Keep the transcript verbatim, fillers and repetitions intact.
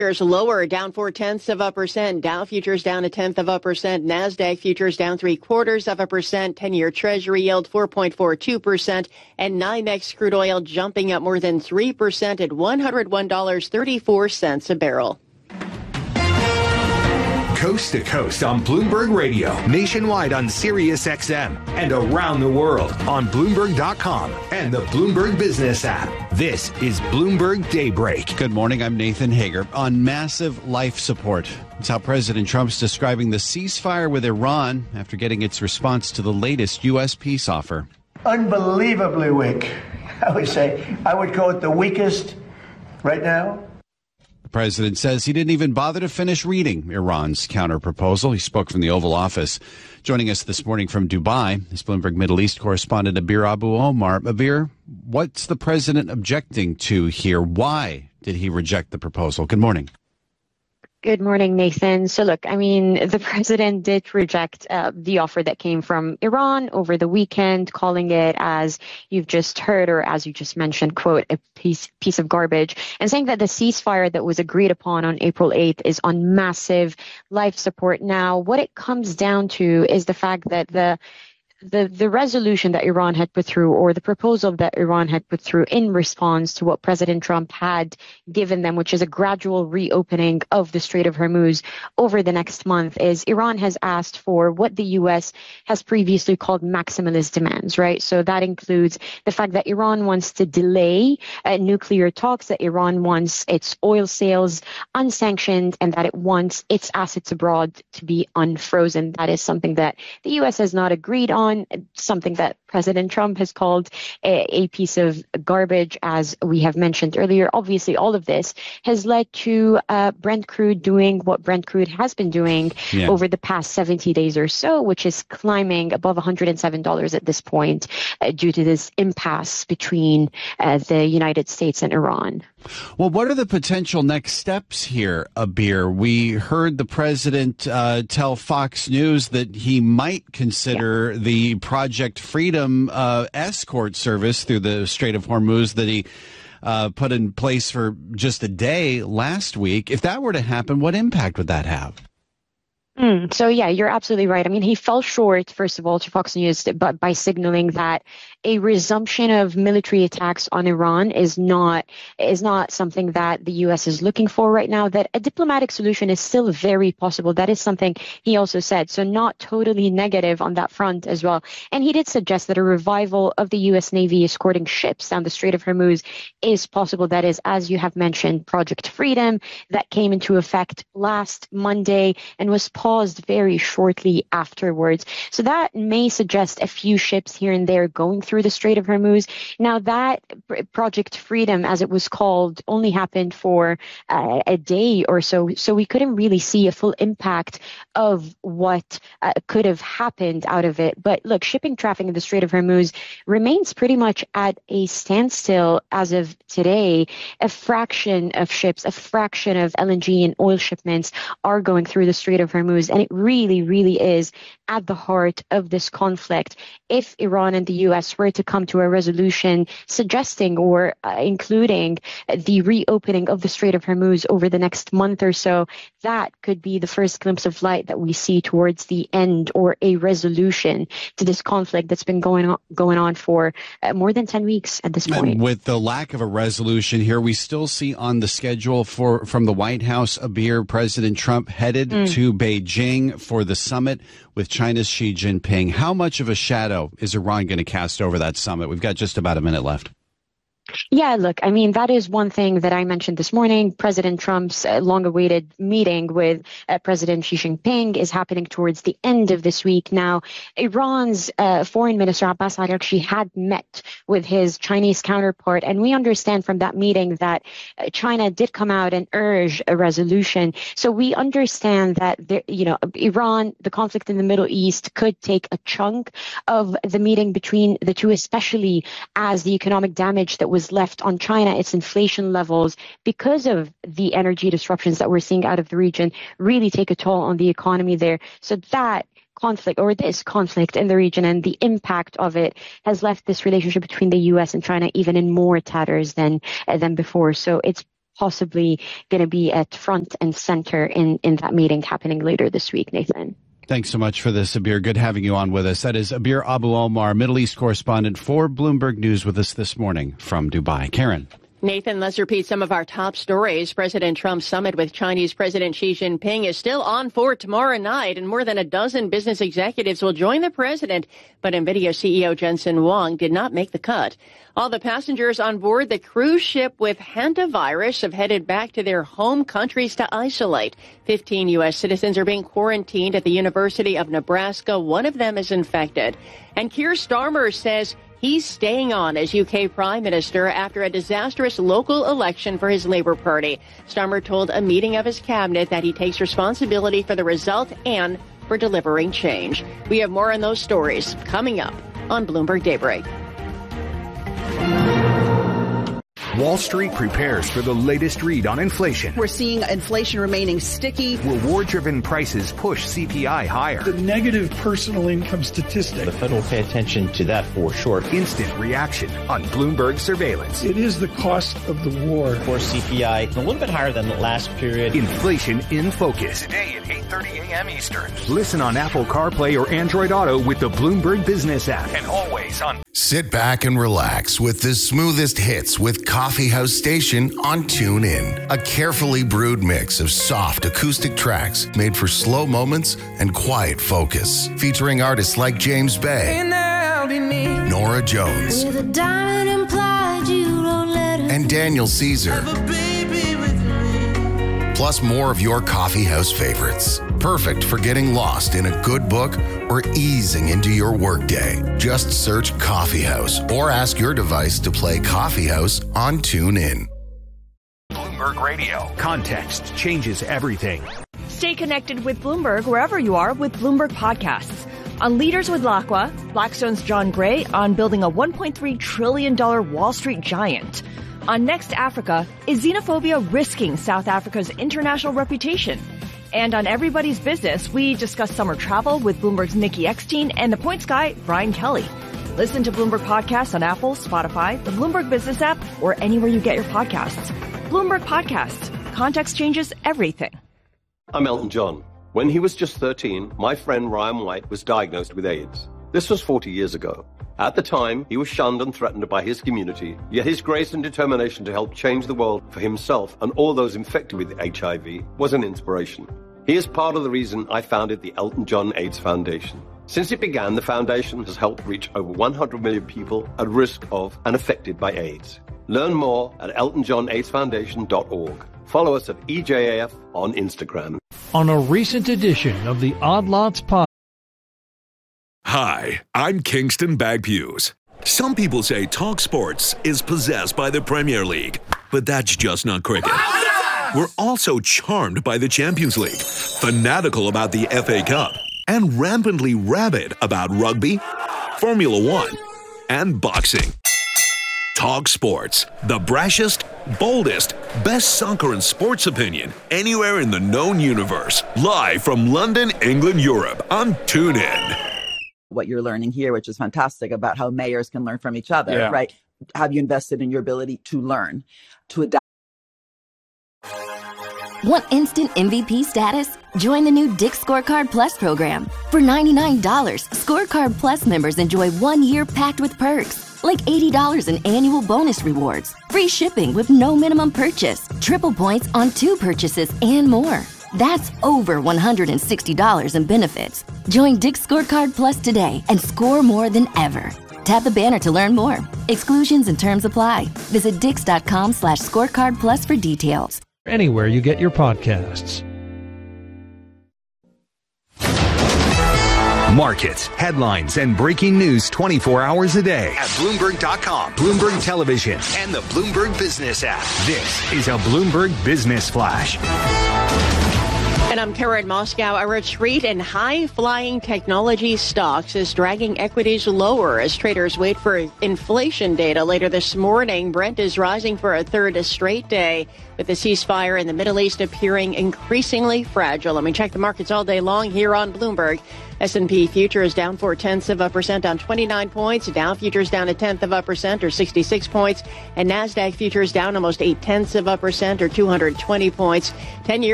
Futures lower, down four tenths of a percent. Dow futures down a tenth of a percent. Nasdaq futures down three quarters of a percent. ten-year Treasury yield four point four two percent. And NYMEX crude oil jumping up more than three percent at one hundred one dollars and thirty-four cents a barrel. Coast to coast on Bloomberg Radio, nationwide on Sirius X M, and around the world on Bloomberg dot com and the Bloomberg Business app. This is Bloomberg Daybreak. Good morning, I'm Nathan Hager. On massive life support, it's how President Trump's describing the ceasefire with Iran after getting its response to the latest U S peace offer. Unbelievably weak. I would say, I would call it the weakest right now. The president says he didn't even bother to finish reading Iran's counterproposal. He spoke from the Oval Office. Joining us this morning from Dubai is Bloomberg Middle East correspondent Abir Abu-Omar. Abir, what's the president objecting to here? Why did he reject the proposal? Good morning. Good morning, Nathan. So look, I mean, the president did reject uh, the offer that came from Iran over the weekend, calling it, as you've just heard, or as you just mentioned, quote, a piece, piece of garbage, and saying that the ceasefire that was agreed upon on April eighth is on massive life support. Now, what it comes down to is the fact that the The the resolution that Iran had put through, or the proposal that Iran had put through in response to what President Trump had given them, which is a gradual reopening of the Strait of Hormuz over the next month, is Iran has asked for what the U S has previously called maximalist demands, right? So that includes the fact that Iran wants to delay uh, nuclear talks, that Iran wants its oil sales unsanctioned, and that it wants its assets abroad to be unfrozen. That is something that the U S has not agreed on. Something that President Trump has called a, a piece of garbage, as we have mentioned earlier. Obviously, all of this has led to uh, Brent crude doing what Brent crude has been doing yeah. over the past seventy days or so, which is climbing above one hundred seven dollars at this point uh, due to this impasse between uh, the United States and Iran. Well, what are the potential next steps here, Abir? We heard the president uh, tell Fox News that he might consider yeah. the Project Freedom uh, escort service through the Strait of Hormuz that he uh, put in place for just a day last week. If that were to happen, what impact would that have? Mm, so, yeah, you're absolutely right. I mean, he fell short, first of all, to Fox News but by signaling that a resumption of military attacks on Iran is not is not something that the U S is looking for right now, that a diplomatic solution is still very possible. That is something he also said. So not totally negative on that front as well. And he did suggest that a revival of the U S Navy escorting ships down the Strait of Hormuz is possible. That is, as you have mentioned, Project Freedom, that came into effect last Monday and was paused very shortly afterwards. So that may suggest a few ships here and there going through the Strait of Hormuz. Now, that Project Freedom, as it was called, only happened for uh, a day or so, so we couldn't really see a full impact of what uh, could have happened out of it. But look, shipping traffic in the Strait of Hormuz remains pretty much at a standstill as of today. A fraction of ships, a fraction of L N G and oil shipments are going through the Strait of Hormuz, and it really, really is at the heart of this conflict. If Iran and the U S were to come to a resolution suggesting or uh, including the reopening of the Strait of Hormuz over the next month or so, that could be the first glimpse of light that we see towards the end or a resolution to this conflict that's been going on, going on for uh, more than ten weeks at this point. And with the lack of a resolution here, we still see on the schedule for from the White House, Abir, President Trump headed mm. to Beijing for the summit with China's Xi Jinping. How much of a shadow is Iran going to cast over that summit? We've got just about a minute left. Yeah, look, I mean, that is one thing that I mentioned this morning. President Trump's uh, long-awaited meeting with uh, President Xi Jinping is happening towards the end of this week. Now, Iran's uh, foreign minister, Abbas Araghchi, had met with his Chinese counterpart, and we understand from that meeting that uh, China did come out and urge a resolution. So we understand that, there, you know, Iran, the conflict in the Middle East, could take a chunk of the meeting between the two, especially as the economic damage that was left on China, its inflation levels, because of the energy disruptions that we're seeing out of the region, really take a toll on the economy there. So that conflict, or this conflict in the region and the impact of it, has left this relationship between the U S and China even in more tatters than uh, than before. So it's possibly going to be at front and center in, in that meeting happening later this week, Nathan. Thanks so much for this, Abir. Good having you on with us. That is Abir Abu-Omar, Middle East correspondent for Bloomberg News, with us this morning from Dubai. Karen. Nathan, let's repeat some of our top stories. President Trump's summit with Chinese President Xi Jinping is still on for tomorrow night, and more than a dozen business executives will join the president. But NVIDIA C E O Jensen Huang did not make the cut. All the passengers on board the cruise ship with hantavirus have headed back to their home countries to isolate. Fifteen U S citizens are being quarantined at the University of Nebraska. One of them is infected. And Keir Starmer says he's staying on as U K Prime Minister after a disastrous local election for his Labour Party. Starmer told a meeting of his cabinet that he takes responsibility for the result and for delivering change. We have more on those stories coming up on Bloomberg Daybreak. Wall Street prepares for the latest read on inflation. We're seeing inflation remaining sticky. Reward-driven prices push C P I higher. The negative personal income statistic. The Fed will pay attention to that for sure. Instant reaction on Bloomberg surveillance. It is the cost of the war. For C P I, a little bit higher than the last period. Inflation in focus. Today at eight thirty a.m. Eastern. Listen on Apple CarPlay or Android Auto with the Bloomberg Business app. And always on. Sit back and relax with the smoothest hits with Coffee House Station on TuneIn. A carefully brewed mix of soft acoustic tracks made for slow moments and quiet focus. Featuring artists like James Bay, Nora Jones, and Daniel Caesar. Plus more of your coffee house favorites. Perfect for getting lost in a good book or easing into your workday. Just search Coffee House or ask your device to play Coffee House on TuneIn. Bloomberg Radio. Context changes everything. Stay connected with Bloomberg wherever you are with Bloomberg Podcasts. On Leaders with Lacqua, Blackstone's John Gray on building a one point three trillion dollars Wall Street giant. On Next Africa, is xenophobia risking South Africa's international reputation? And on Everybody's Business, we discuss summer travel with Bloomberg's Nikki Eckstein and the Points guy, Brian Kelly. Listen to Bloomberg Podcasts on Apple, Spotify, the Bloomberg Business app, or anywhere you get your podcasts. Bloomberg Podcasts. Context changes everything. I'm Elton John. When he was just thirteen, my friend Ryan White was diagnosed with AIDS. This was forty years ago. At the time, he was shunned and threatened by his community, yet his grace and determination to help change the world for himself and all those infected with H I V was an inspiration. He is part of the reason I founded the Elton John AIDS Foundation. Since it began, the foundation has helped reach over one hundred million people at risk of and affected by AIDS. Learn more at elton john aids foundation dot org. Follow us at E J A F on Instagram. On a recent edition of the Odd Lots podcast. Hi, I'm Kingston Bagpues. Some people say Talk Sports is possessed by the Premier League, but that's just not cricket. We're also charmed by the Champions League, fanatical about the F A Cup, and rampantly rabid about rugby, Formula One, and boxing. Talk Sports, the brashest, boldest, best soccer and sports opinion anywhere in the known universe. Live from London, England, Europe on TuneIn. What you're learning here, which is fantastic, about how mayors can learn from each other, yeah. right? Have you invested in your ability to learn, to adapt? Want instant M V P status? Join the new Dick's Scorecard Plus program. For ninety-nine dollars, Scorecard Plus members enjoy one year packed with perks, like eighty dollars in annual bonus rewards, free shipping with no minimum purchase, triple points on two purchases, and more. That's over one hundred sixty dollars in benefits. Join Dick's Scorecard Plus today and score more than ever. Tap the banner to learn more. Exclusions and terms apply. Visit dix.com slash scorecard plus for details. Anywhere you get your podcasts. Markets, headlines, and breaking news twenty-four hours a day at Bloomberg dot com, Bloomberg Television, and the Bloomberg Business app. This is a Bloomberg Business Flash. And I'm Karen Moscow. A retreat in high-flying technology stocks is dragging equities lower as traders wait for inflation data later this morning. Brent is rising for a third straight day, with the ceasefire in the Middle East appearing increasingly fragile. And we check the markets all day long here on Bloomberg. S and P futures down four-tenths of a percent on twenty-nine points. Dow futures down a tenth of a percent or sixty-six points. And NASDAQ futures down almost eight-tenths of a percent or two hundred twenty points. ten-year